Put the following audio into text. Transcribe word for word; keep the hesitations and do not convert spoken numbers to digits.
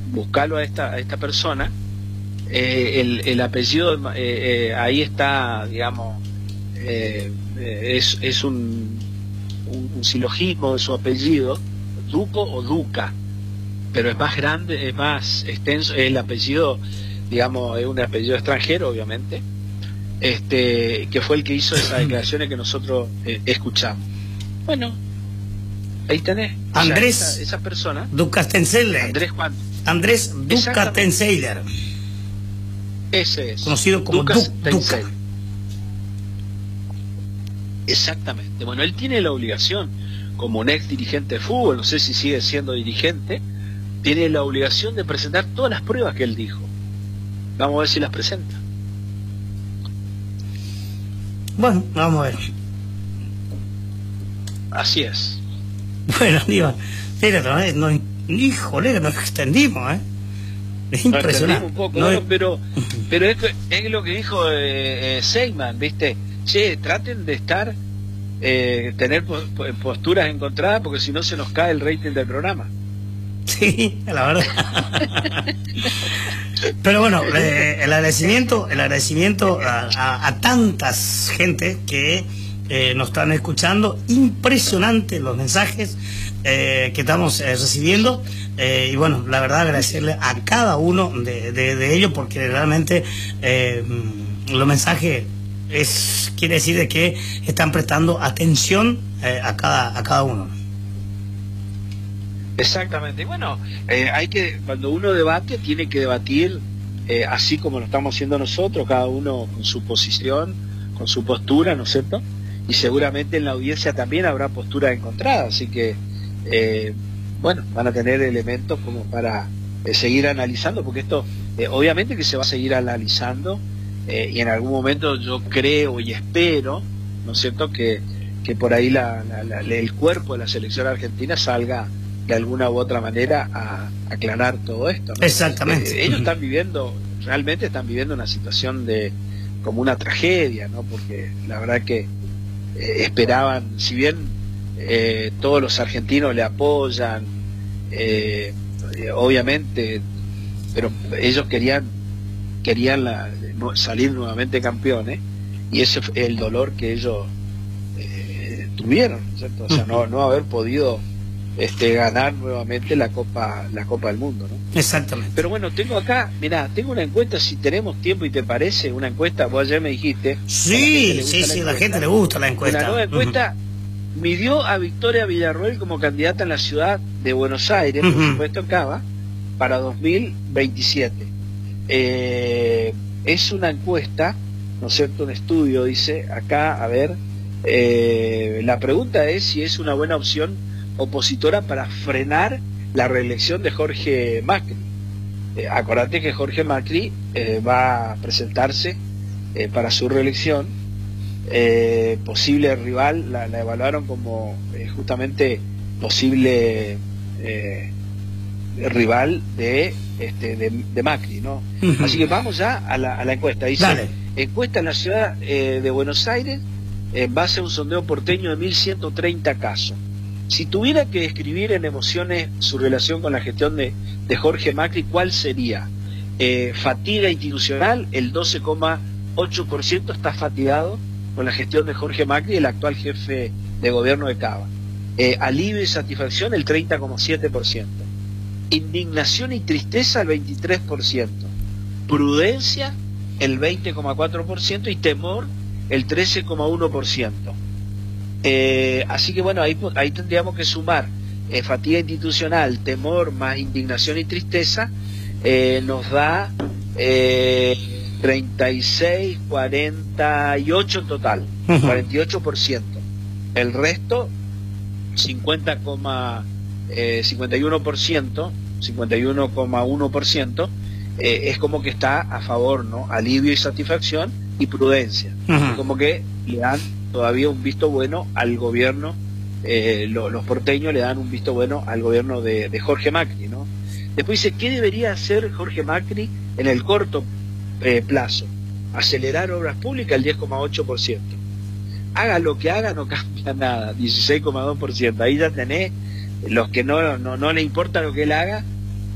buscarlo a esta, a esta persona. Eh, el, el apellido, eh, eh, ahí está, digamos, eh, es, es un, un, un silogismo de su apellido, Duco o Duca, pero es más grande, es más extenso, el apellido, digamos, es un apellido extranjero, obviamente, este, que fue el que hizo esas declaraciones que nosotros eh, escuchamos. Bueno, ahí tenés. Andrés, o sea, esa, esa persona. Ducastenseller. Andrés Juan. Andrés Ducastenseller. Ese es. Conocido como Duca. Duca. Exactamente. Bueno, él tiene la obligación, como un ex dirigente de fútbol, no sé si sigue siendo dirigente, tiene la obligación de presentar todas las pruebas que él dijo. Vamos a ver si las presenta. Bueno, vamos a ver. Así es. Bueno, Aníbal, espérate, ¿no? No, híjole, nos extendimos, ¿eh? Es impresionante. Un poco, no bueno, es... pero pero es, es lo que dijo eh, eh, Seyman, ¿viste? Che, traten de estar, eh, tener posturas encontradas, porque si no se nos cae el rating del programa. Sí, la verdad. Pero bueno, eh, el agradecimiento, el agradecimiento a, a, a tantas gente que eh, nos están escuchando. Impresionante los mensajes eh, que estamos eh, recibiendo. Eh, y bueno, la verdad agradecerle a cada uno de, de, de ellos, porque realmente eh, los mensajes es, quiere decir de que están prestando atención eh, a cada a cada uno. Exactamente. Bueno, eh, hay que, cuando uno debate, tiene que debatir eh, así como lo estamos haciendo nosotros, cada uno con su posición, con su postura, ¿no es cierto? Y seguramente en la audiencia también habrá posturas encontradas, así que eh, bueno, van a tener elementos como para eh, seguir analizando, porque esto eh, obviamente que se va a seguir analizando eh, y en algún momento yo creo y espero, ¿no es cierto?, que, que por ahí la, la, la, el cuerpo de la selección argentina salga de alguna u otra manera a aclarar todo esto, ¿no? Exactamente. Eh, ellos están viviendo, realmente están viviendo una situación de como una tragedia, ¿no? Porque la verdad que eh, esperaban, si bien eh, todos los argentinos le apoyan, eh, eh, obviamente, pero ellos querían querían la, no, salir nuevamente campeones, y ese fue el dolor que ellos eh, tuvieron, ¿cierto? O sea, no, no haber podido este ganar nuevamente la Copa la Copa del Mundo, ¿no? Exactamente. Pero bueno, tengo acá, mirá, tengo una encuesta, si tenemos tiempo y te parece, una encuesta, vos ayer me dijiste. Sí, sí, sí, la gente le gusta la encuesta. Una nueva encuesta uh-huh. midió a Victoria Villarroel como candidata en la ciudad de Buenos Aires, uh-huh. por supuesto en Cava, para dos mil veintisiete. Eh, es una encuesta, ¿no es cierto?, un estudio, dice acá, a ver, eh, la pregunta es si es una buena opción opositora para frenar la reelección de Jorge Macri. Eh, acordate que Jorge Macri eh, va a presentarse eh, para su reelección, eh, posible rival, la, la evaluaron como eh, justamente posible eh, rival de, este, de, de Macri, ¿no? Uh-huh. Así que vamos ya a la, a la encuesta. Dice, Dale. Encuesta en la ciudad eh, de Buenos Aires en base a un sondeo porteño de mil ciento treinta casos. Si tuviera que describir en emociones su relación con la gestión de, de Jorge Macri, ¿cuál sería? Eh, fatiga institucional, el doce coma ocho por ciento está fatigado con la gestión de Jorge Macri, el actual jefe de gobierno de Cava. Eh, alivio y satisfacción, el treinta coma siete por ciento. Indignación y tristeza, el veintitrés por ciento. Prudencia, el veinte coma cuatro por ciento. Y temor, el trece coma uno por ciento. Eh, así que bueno, ahí, ahí tendríamos que sumar eh, fatiga institucional, temor más indignación y tristeza, eh, nos da eh, treinta y seis, cuarenta y ocho en total, uh-huh. cuarenta y ocho por ciento. El resto, cincuenta, eh, cincuenta y uno por ciento, cincuenta y uno coma uno por ciento, eh, es como que está a favor, ¿no? Alivio y satisfacción y prudencia. Uh-huh. Como que le dan todavía un visto bueno al gobierno, eh, lo, los porteños le dan un visto bueno al gobierno de, de Jorge Macri, ¿no? Después dice, ¿qué debería hacer Jorge Macri en el corto eh, plazo? Acelerar obras públicas, el diez coma ocho por ciento. Haga lo que haga, no cambia nada, dieciséis coma dos por ciento. Ahí ya tenés los que no, no, no le importa lo que él haga,